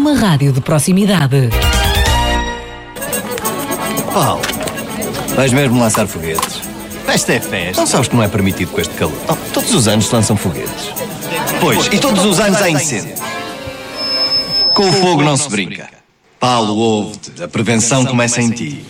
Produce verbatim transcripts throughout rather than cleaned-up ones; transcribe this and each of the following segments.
uma rádio de proximidade. Paulo, vais mesmo lançar foguetes? Festa é festa. Não sabes que não é permitido com este calor? Oh, todos os anos se lançam foguetes. Pois, e todos os anos há incêndio. Com o fogo não se brinca. Paulo, ouve-te. A prevenção começa em ti.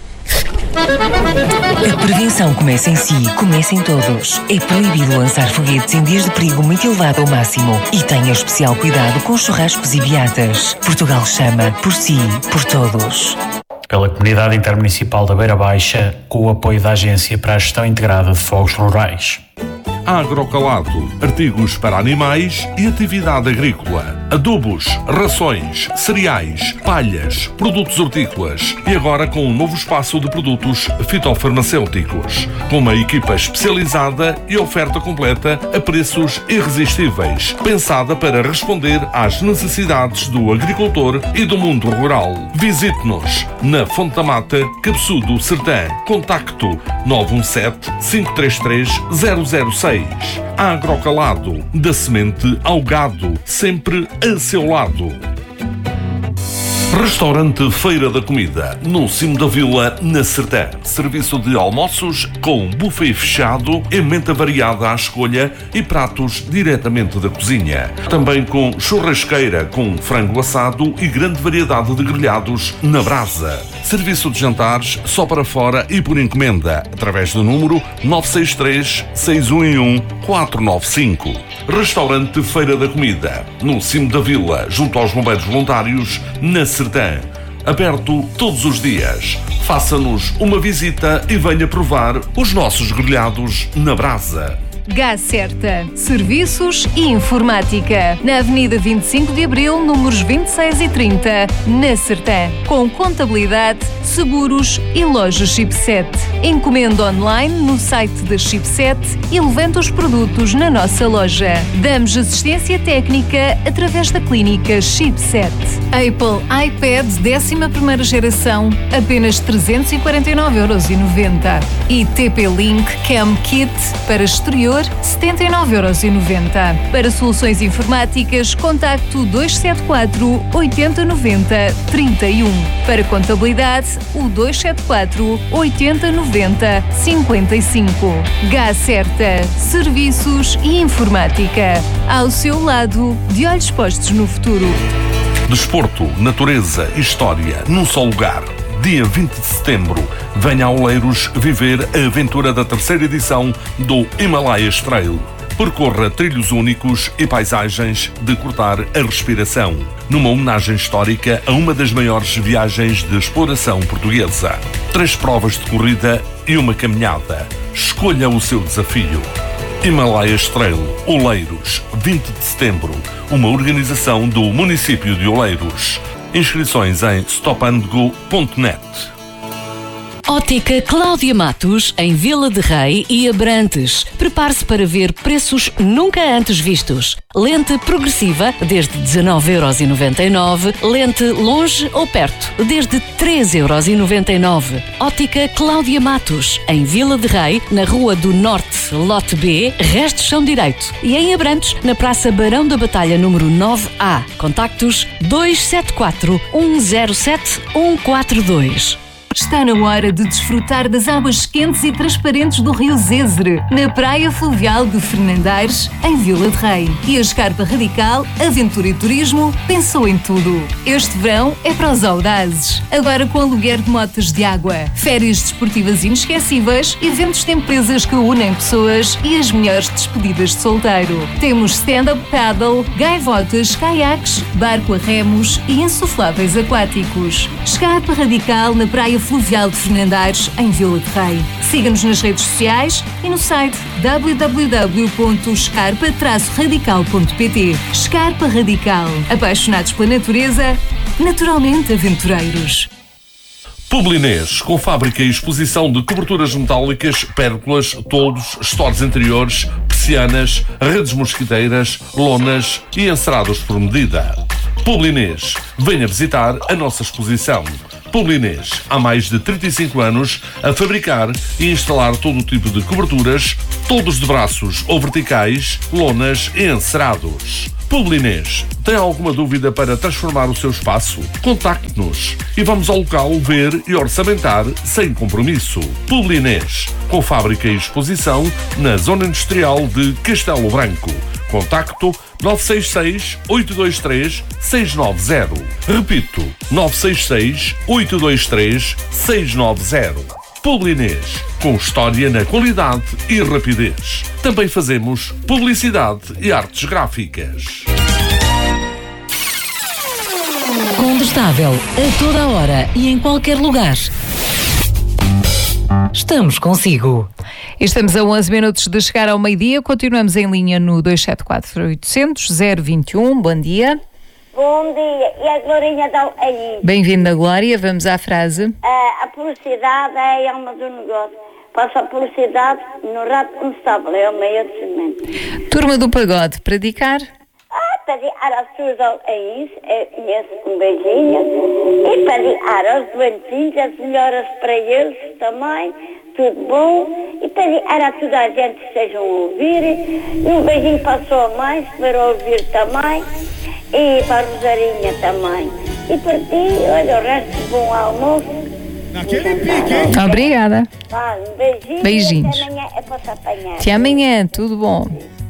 A prevenção começa em si, começa em todos. É proibido lançar foguetes em dias de perigo muito elevado ao máximo. E tenha especial cuidado com churrascos e beatas. Portugal chama por si, por todos. Pela Comunidade Intermunicipal da Beira Baixa, com o apoio da Agência para a Gestão Integrada de Fogos Rurais. Agrocalato, artigos para animais e atividade agrícola, adubos, rações, cereais, palhas, produtos hortícolas e agora com um novo espaço de produtos fitofarmacêuticos, com uma equipa especializada e oferta completa a preços irresistíveis, pensada para responder às necessidades do agricultor e do mundo rural. Visite-nos na Fonte da Mata, Cabeçudo, Sertã. Contacto nove um sete, cinco três três, zero zero seis. Agrocalado, da semente ao gado, sempre a seu lado. Restaurante Feira da Comida, no cimo da vila, na Sertã. Serviço de almoços com buffet fechado, emenda variada à escolha e pratos diretamente da cozinha. Também com churrasqueira com frango assado e grande variedade de grelhados na brasa. Serviço de jantares só para fora e por encomenda, através do número nove seis três, seis um um, quatro nove cinco. Restaurante Feira da Comida, no cimo da vila, junto aos bombeiros voluntários, na Sertã. Aberto todos os dias. Faça-nos uma visita e venha provar os nossos grelhados na brasa. Gacerta, Serviços e Informática, na Avenida vinte e cinco de Abril, números vinte e seis e trinta, na Sertã, com contabilidade, seguros e loja Chipset. Encomenda online no site da Chipset e levanta os produtos na nossa loja. Damos assistência técnica através da clínica Chipset. Apple iPad décima primeira geração, apenas trezentos e quarenta e nove euros e noventa. E T P-Link Cam Kit para exterior, setenta e nove euros e noventa. Para soluções informáticas, contacto dois sete quatro, oito zero nove zero, três um. Para contabilidade, o dois sete quatro, oito zero nove zero, cinco cinco. Gacerta, Serviços e Informática. Ao seu lado, de olhos postos no futuro. Desporto, natureza e história, num só lugar. Dia vinte de setembro, venha a Oleiros viver a aventura da terceira edição do Himalayas Trail. Percorra trilhos únicos e paisagens de cortar a respiração, numa homenagem histórica a uma das maiores viagens de exploração portuguesa. Três provas de corrida e uma caminhada. Escolha o seu desafio. Himalayas Trail, Oleiros, vinte de setembro, uma organização do município de Oleiros. Inscrições em stop and go ponto net. Ótica Cláudia Matos, em Vila de Rei e Abrantes. Prepare-se para ver preços nunca antes vistos. Lente progressiva, desde dezenove euros e noventa e nove. Lente longe ou perto, desde treze euros e noventa e nove. Ótica Cláudia Matos, em Vila de Rei, na Rua do Norte, Lote B, Restos São Direito. E em Abrantes, na Praça Barão da Batalha, número nove A. Contactos dois sete quatro, um zero sete, um quatro dois. Está na hora de desfrutar das águas quentes e transparentes do Rio Zézere, na Praia Fluvial de Fernandares, em Vila de Rei. E a Escarpa Radical, Aventura e Turismo, pensou em tudo. Este verão é para os audazes. Agora com aluguer de motas de água, férias desportivas inesquecíveis, eventos de empresas que unem pessoas e as melhores despedidas de solteiro. Temos stand-up paddle, gaivotas, caiaques, barco a remos e insufláveis aquáticos. Escarpa Radical na Praia Fluvial de Fernandares, em Vila de Rei. Siga-nos nas redes sociais e no site w w w ponto escarpa radical ponto p t. Escarpa Radical. Apaixonados pela natureza, naturalmente aventureiros. Publinês, com fábrica e exposição de coberturas metálicas, pérgolas, toldos, stores interiores, persianas, redes mosquiteiras, lonas e encerados por medida. Publinês, venha visitar a nossa exposição. Publinês, há mais de trinta e cinco anos a fabricar e instalar todo o tipo de coberturas, toldos de braços ou verticais, lonas e encerados. Publinês. Tem alguma dúvida para transformar o seu espaço? Contacte-nos e vamos ao local ver e orçamentar sem compromisso. Publinês, com fábrica e exposição na Zona Industrial de Castelo Branco. Contacto nove seis seis, oito dois três, seis nove zero. Repito, nove seis seis, oito dois três, seis nove zero. Publinês, com história na qualidade e rapidez. Também fazemos publicidade e artes gráficas. Condestável, a toda a hora e em qualquer lugar. Estamos consigo. Estamos a onze minutos de chegar ao meio-dia. Continuamos em linha no dois sete quatro, oitocentos, zero vinte e um. Bom dia. Bom dia. E a Glorinha está aí. Bem-vinda, Glória. Vamos à frase. A, a publicidade é a alma do negócio. Passa a publicidade no rato começável. É o meio de cimento. Turma do Pagode. Predicar? Ah, dedicar às pessoas é isso. É um beijinho. E dedicar aos doentinhos, as melhoras para eles também. Tudo bom. E dedicar a toda a gente que estejam a ouvir. E um beijinho para a sua mãe, se for a ouvir também. E para a Rosarinha também. E para ti, olha, o resto, bom almoço. Naquele pique, hein? Obrigada. Vá, um beijinho. Beijinhos. Até amanhã é para se apanhar. Até amanhã. Tudo bom.